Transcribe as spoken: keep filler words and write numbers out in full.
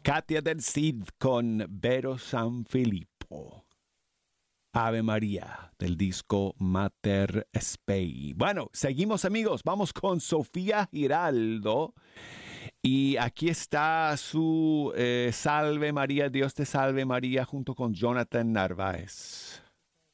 Katia del Cid con Vero San Filippo. Ave María del disco Mater Spei. Bueno, seguimos amigos, vamos con Sofía Giraldo. Y aquí está su eh, Salve María, Dios te salve María, junto con Jonathan Narváez.